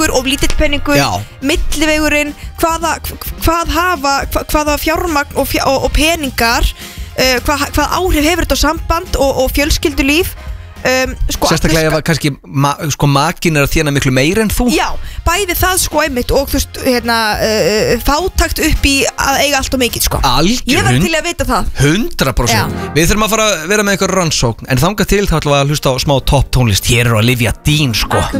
peningur og lítill peningur, millivegurinn, hvaða fjármagn og peningar, hvað áhrif hefur þetta á samband og fjölskyldulíf. Sérstaklega ef kannski makin að þjána miklu meira en þú. Já, bæði það einmitt og þú veist fátakt upp í að eiga allt og mikið Algjör, ég var til að vita það 100%. Við þurfum að fara að vera með eitthvað rannsókn en þangað til þá ætlum við að hlusta á smá topp tónlist. Hér Olivia Dean